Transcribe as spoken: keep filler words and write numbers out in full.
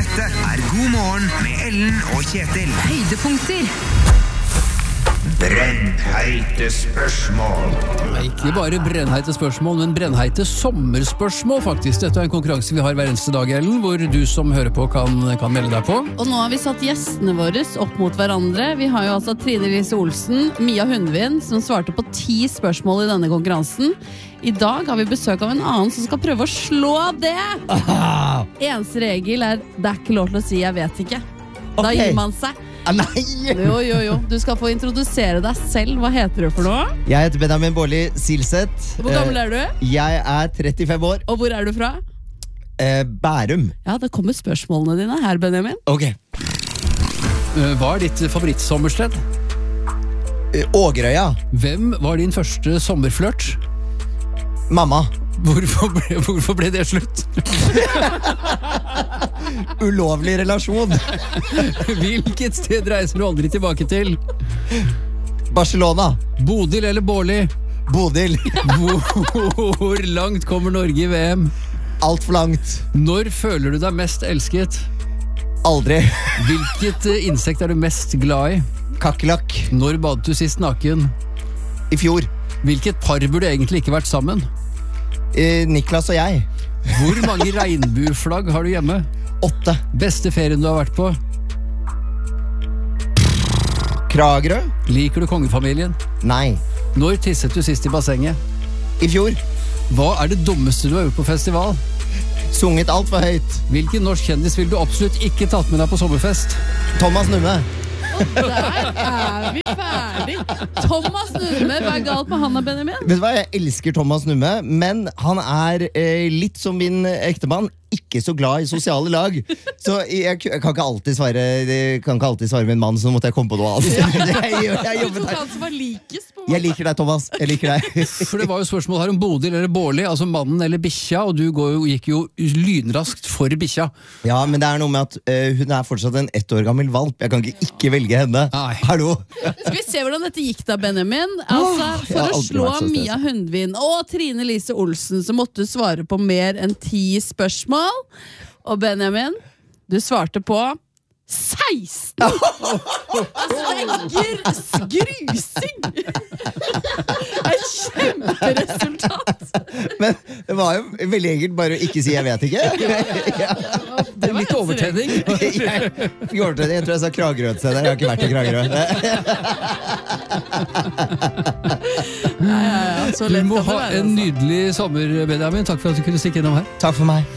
Dette er God morgen med Ellen og Kjetil. Høydepunkter. Brennheite spørsmål. Ikke bare brennheite spørsmål, men brennheite sommerspørsmål faktisk. Dette er en konkurranse vi har hver eneste dag, Ellen, hvor du som hører på kan, kan melde deg på. Og nå har vi satt gjestene våre opp mot hverandre. Vi har jo altså Trine Lise Olsen, Mia Hundvin, som svarte på ti spørsmål i denne konkurransen. I dag har vi besøk av en annen som skal prøve å slå det. Ah, Eneste regel er, det er ikke lov til å si jeg vet ikke. Da Ok. gir man seg. ah, nei! Jo, jo, jo. Du skal få introdusere deg selv. Hva heter du for noe? Jeg heter Benjamin Bårli Silseth. Hvor gammel er du? Jeg er trettifem år. Og hvor er du fra? Eh, Bærum. Ja, det kommer spørsmålene dine her, Benjamin. Ok. Eh, Hva er ditt favorittsommersted? Eh, Ågerøya. Hvem var din første sommerflørt? Mamma. Hvorfor ble, hvorfor ble det slutt? Ulovlig relasjon. Hvilket sted reiser du aldri tilbake til? Barcelona. Bodil eller Bårli? Bodil. Hvor, hvor langt kommer Norge i V M? Alt for langt. Når føler du deg mest elsket? Aldri. Hvilket eh, insekt er du mest glad i? Kakelakk. Når badet du sist naken? I fjor. Hvilket par burde egentlig ikke vært sammen? Eh, Niklas og jeg. Hvor mange regnbueflagg har du hjemme? Åtte. Beste ferien du har vært på? Kragerø. Liker du kongefamilien? Nei. Når tisset du sist i bassenget? I fjor. Hva er det dummeste du har gjort på festival? Sunget alt for høyt. Hvilken norsk kjendis vil du absolutt ikke tatt med deg på sommerfest? Thomas Numme. Der er vi ferdig. Thomas Numme, hva er galt med han og Benjamin? Vet du hva, jeg elsker Thomas Numme, men han er eh, litt som min ektemann, ikke så glad i sosiale lag. Så jeg, jeg kan ikke alltid svare jeg kan ikke alltid svare med en mann, så måtte jeg komme på noe annet. jeg, jeg, jeg, Du jobbet tok her. han som var likest på Jeg liker deg, Thomas. Jeg liker deg. For det var jo spørsmål her om Bodil eller Bårli, altså mannen eller bikkja, og du går jo, gikk jo lynraskt for bikkja. Ja, men det er noe med at eh, hun er fortsatt en ett år gammel valp. Jeg kan ikke ikke velge henne. Nei. Hallo? Skal vi se hvordan dette gikk da, Benjamin? Altså, jeg For har å aldri slå vært så stresset. Mia Hundvin og Trine Lise Olsen, så måtte du svare på mer enn ti spørsmål. Og Benjamin, du svarte på seksten! Altså, det er gr grusing! Et kjemperesultat! Men det var jo veldig enkelt bare å ikke si 'jeg vet ikke'. ja. Det er litt overtenning. jeg, fikk overtenning. Jeg tror jeg sa Kragerø et sted der. Jeg har ikke vært i Kragerø. Ja, ja, ja. Så Du lett må kan det ha være, en altså. nydelig sommer, Benjamin. Takk for at du kunne stikke innom her. Takk for meg.